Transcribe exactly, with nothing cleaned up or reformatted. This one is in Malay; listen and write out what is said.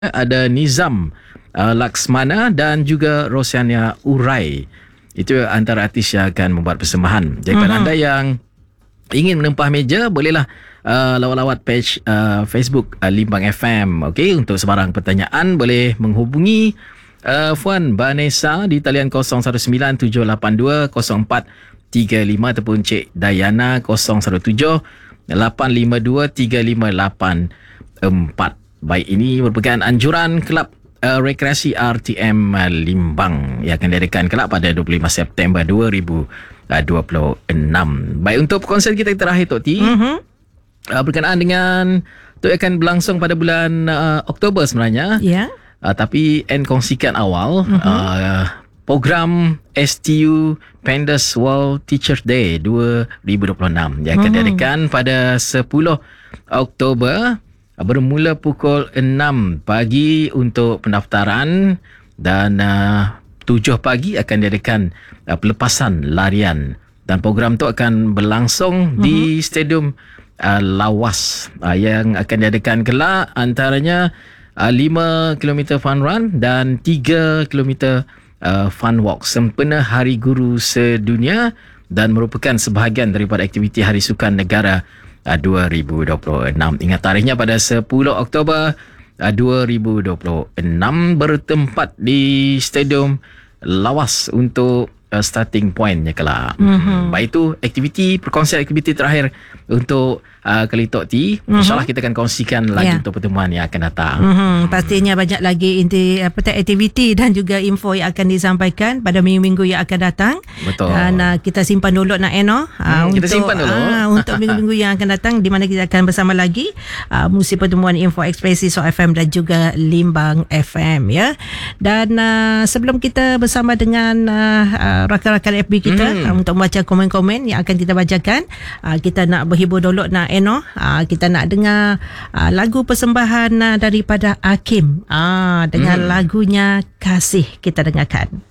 ada Nizam uh, Laksmana dan juga Rosiania Urai. Itu antara artis yang akan membuat persembahan. Jadi kepada uh-huh. anda yang ingin menempah meja, bolehlah uh, lawat-lawat page uh, Facebook uh, Limbang F M. Okey, untuk sebarang pertanyaan boleh menghubungi uh, Puan Vanessa di talian kosong satu sembilan tujuh lapan dua kosong empat tiga lima ataupun Cik Dayana kosong satu tujuh lapan lima dua tiga lima lapan empat. Baik, ini merupakan anjuran Kelab uh, Rekreasi R T M uh, Limbang yang akan diadakan kelab pada dua puluh lima September dua ribu dua puluh enam. Baik, untuk konser kita terakhir Tok T, uh-huh. uh, berkenaan dengan itu akan berlangsung pada bulan uh, Oktober sebenarnya. Ya. Yeah. Uh, tapi N kongsikan awal uh-huh. uh, program S T U Pandas World Teachers Day dua ribu dua puluh enam yang akan uh-huh. diadakan pada sepuluh Oktober. Bermula pukul enam pagi untuk pendaftaran dan uh, tujuh pagi akan diadakan uh, pelepasan larian, dan program tu akan berlangsung uh-huh. di Stadium uh, Lawas uh, yang akan diadakan kelak antaranya uh, lima kilometer fun run dan tiga kilometer uh, fun walk sempena Hari Guru Sedunia dan merupakan sebahagian daripada aktiviti Hari Sukan Negara dua ribu dua puluh enam. Ingat tarikhnya pada sepuluh Oktober dua ribu dua puluh enam, bertempat di Stadium Lawas untuk uh, starting pointnya kelak. Mm-hmm. Baik, itu aktiviti, perkongsian aktiviti terakhir untuk uh, kali Tok T. Mm-hmm. InsyaAllah kita akan kongsikan lagi yeah. untuk pertemuan yang akan datang. Mm-hmm. Pastinya banyak lagi inti, apa, aktiviti dan juga info yang akan disampaikan pada minggu-minggu yang akan datang. Betul. Dan uh, kita simpan dulu nak Eno. Uh, hmm, kita untuk, simpan dulu. Uh, untuk minggu-minggu yang akan datang, di mana kita akan bersama lagi uh, musi pertemuan Info Ekspresi So F M dan juga Limbang F M, ya. Dan uh, sebelum kita bersama dengan uh, uh, rakan-rakan F B kita hmm. uh, untuk membaca komen-komen yang akan kita bacakan, uh, kita nak berhibur dulu nak Eno. Uh, kita nak dengar uh, lagu persembahan uh, daripada Hakim uh, dengan hmm. lagunya Kasih. Kita dengarkan.